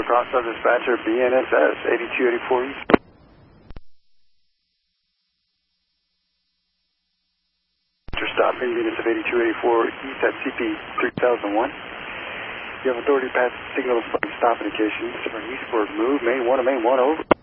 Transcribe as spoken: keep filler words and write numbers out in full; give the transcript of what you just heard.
Acosta, dispatcher, B N S S, eighty-two eighty-four East. Stopping units of eighty-two eighty-four East at C P three thousand one. You have authority to pass signal of stop indications. Eastward move, main one to main one, over.